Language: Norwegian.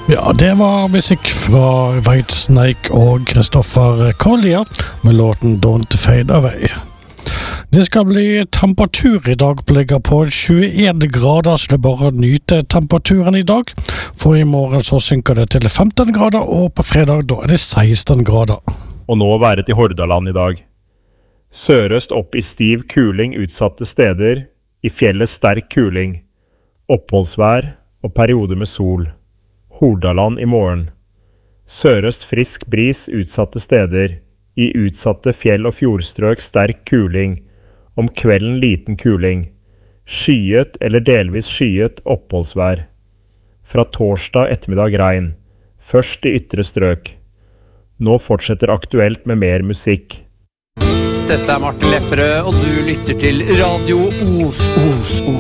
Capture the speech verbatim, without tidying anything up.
Ja, det var musikk fra Whitesnake og Christopher Collier med låten Don't Fade Away. Det skal bli temperatur i dag, ligger på tjueen grader, så det er bare å nyte temperaturen i dag. For i morgen så synker det til femten grader, og på fredag da er det seksten grader. Og nå været i Hordaland i dag. Sørøst opp i stiv kuling utsatte steder, i fjellet sterk kuling, oppholdsvær og perioder med sol. Hordaland i morgen. Sørøst frisk bris utsatte steder, i utsatte fjell- og fjordstrøk sterk kuling, om kvelden liten kuling, skyet eller delvis skyet oppholdsvær. Fra torsdag ettermiddag regn, først i ytre strøk. Nå fortsetter aktuelt med mer musikk. Dette er Martin Lepperød, og du lytter til Radio Os, Os, Os.